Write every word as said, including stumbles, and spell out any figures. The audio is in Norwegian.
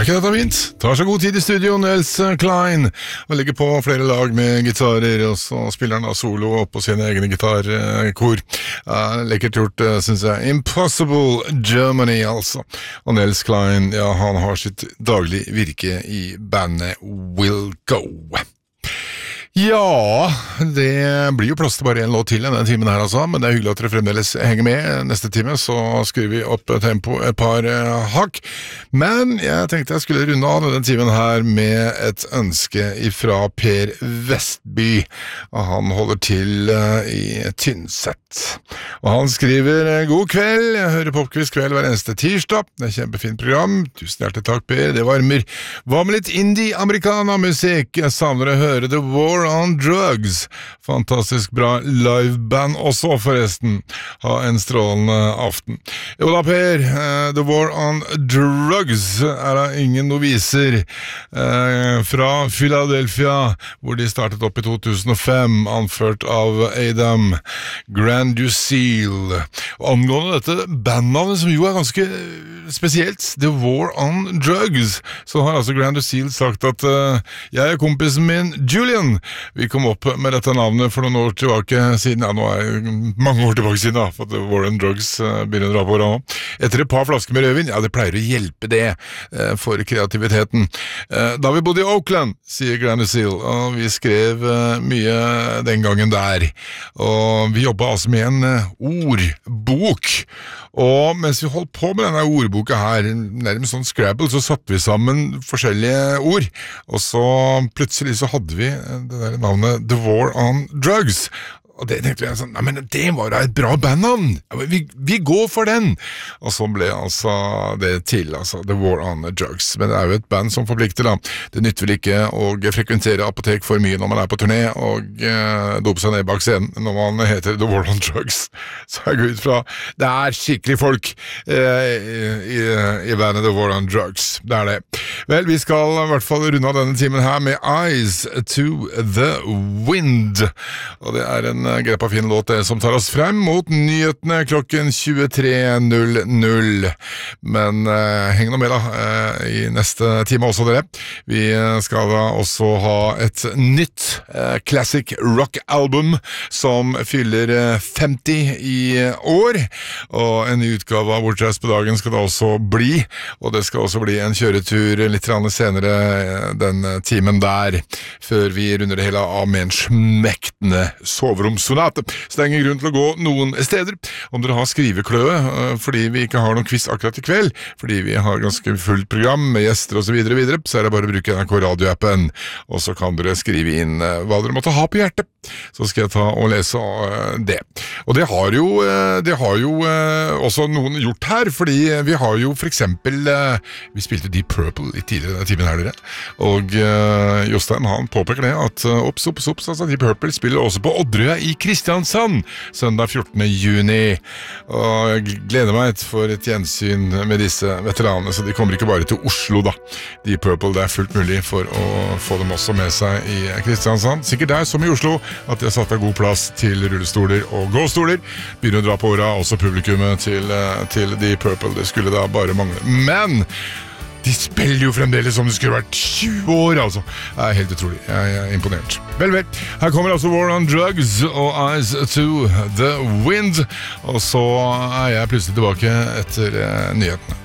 ikke dette fint? Tar så god tid i studio, Nils Klein, og legger på flere lag med gitarer, og så spiller han da solo opp på sine egne gitarkor. Uh, lekkert gjort, uh, synes jeg. Impossible Germany, altså. Og Nils Klein, ja, han har sitt daglig virke i bandet Wilco. Ja, det blir jo plass til bare en låt til denne timen her altså, men det er hyggelig at dere fremdeles henger med. Neste time så skrur vi opp tempo et par uh, hakk, men jeg tenkte jeg skulle runde av denne timen her med et ønske ifra Per Vestby, og han holder til uh, i Tynset. Og han skriver, god kveld, jeg hører Popquiz kveld hver eneste tirsdag, det er kjempefint program, tusen hjertelig takk Per, det varmer. Hva med litt indie-americana-musikk? Jeg savner å høre The War on Drugs. Fantastisk bra liveband også forresten. Ha en strålende aften. Jo da Per, uh, The War on Drugs er da ingen noviser uh, fra Philadelphia, hvor de startet opp i to tusen og fem, anført av Adam Grandusile. Og angående dette bandnavnet, som jo er ganske spesielt, The War on Drugs, så har altså Grandusile sagt at uh, jeg og kompisen min, Julian, vi kom opp med dette navnet for noen år tilbake siden, ja nå er det mange år tilbake siden da, for at War on Drugs uh, begynner å dra på hverandre. Etter et par flasker med rødvin, ja det pleier å hjelpe det uh, for kreativiteten. Uh, da vi bodde i Oakland, sier Grandusile, og vi skrev uh, mye den gangen der, og vi jobbet altså med en uh, ordbok, og mens vi holdt på med denne ordboka her, nærmest sånn Scrabble, så satte vi sammen forskjellige ord, og så plutselig så hadde vi det der navnet The War on Drugs. Og det tenkte jeg sånn, nei, men det var da et bra bandnavn, vi, vi går for den. Og så ble altså det til, altså The War on Drugs. Men det er jo et band som forplikter da. Det nytter vel ikke å frekventere apotek for mye når man er på turné, og eh, dope seg ned bak scenen når man heter The War on Drugs. Så jeg går ut fra, det er skikkelig folk eh, i, i bandet The War on Drugs. Det er det. Vel, vi skal i hvert fall runde av denne timen her med Eyes to the Wind. Og det er en greppa fin låt det, som tar oss frem mot nyhetene klokken tjuetre null null. Men eh, heng nå med da eh, i neste time også dere. Vi skal da også ha et nytt eh, classic rock album som fyller eh, femti i år, og en ny utgave av Bortreist på dagen skal det også bli, og det skal også bli en kjøretur litt senere eh, den timen der, før vi runder det hele av med en smektende soverom sonate. Så det er ingen grunn til å gå noen steder. Om dere har skrivekløe, fordi vi ikke har noen quiz akkurat i kveld, fordi vi har ganske fullt program med gjester og så videre, videre, så er det bare å bruke N R K radioappen, og så kan dere skrive inn hva dere måtte ha på hjertet. Så skal jeg ta og lese det. Og det har jo, det har jo også noen gjort her, fordi vi har jo for eksempel, vi spilte Deep Purple litt tidligere i timen her, dere, og Jostein han påpeker det at opps, opps, opps, altså Deep Purple spiller også på Odderøya i Kristiansand, søndag fjortende juni, og jeg gleder meg for et gjensyn med disse veteranene, så de kommer ikke bare til Oslo da. Deep Purple, det er fullt mulig for å få dem også med seg i Kristiansand, sikkert der som i Oslo, at de har satt av god plass til rullestoler og gåstoler, begynner å dra på åra, også publikummet til, til Deep Purple, det skulle da bare mangle, men de spiller jo fremdeles som det skulle vært tjue år, altså. Det er helt utrolig. Jeg er imponert. Vel, vel. Her kommer altså War on Drugs og Eyes to the Wind. Og så er jeg plutselig tilbake etter uh, nyhetene.